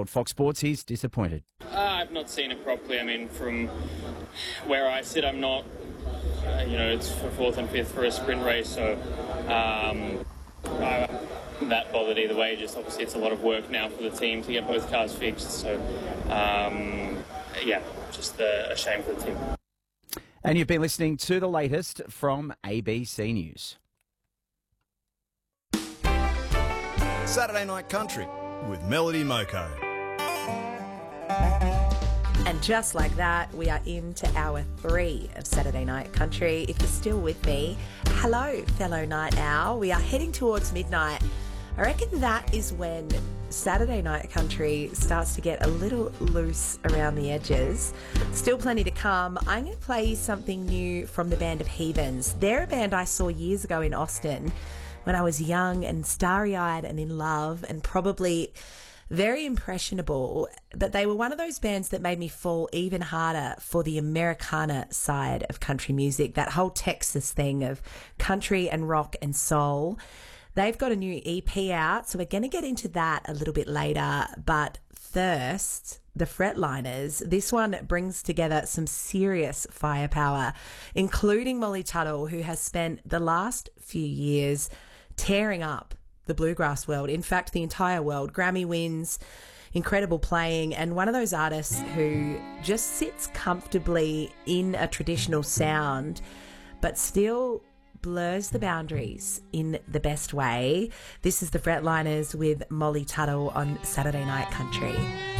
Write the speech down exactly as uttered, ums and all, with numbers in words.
Told Fox Sports he's disappointed. Uh, I've not seen it properly. I mean, from where I sit, I'm not, uh, you know, it's for fourth and fifth for a sprint race, so um, I'm not that bothered either way. Just obviously it's a lot of work now for the team to get both cars fixed, so um, yeah, just uh, a shame for the team. And you've been listening to the latest from A B C News. Saturday Night Country with Melody Moko. And just like that, we are into hour three of Saturday Night Country. If you're still with me, hello, fellow night owl. We are heading towards midnight. I reckon that is when Saturday Night Country starts to get a little loose around the edges. Still plenty to come. I'm going to play you something new from the band of Heathens. They're a band I saw years ago in Austin when I was young and starry-eyed and in love and probably very impressionable, but they were one of those bands that made me fall even harder for the Americana side of country music, that whole Texas thing of country and rock and soul. They've got a new E P out, so we're going to get into that a little bit later. But first, the Fretliners. This one brings together some serious firepower, including Molly Tuttle, who has spent the last few years tearing up the bluegrass world. In fact, the entire world. Grammy wins, incredible playing, and one of those artists who just sits comfortably in a traditional sound, but still blurs the boundaries in the best way. This is the Fretliners with Molly Tuttle on Saturday Night Country.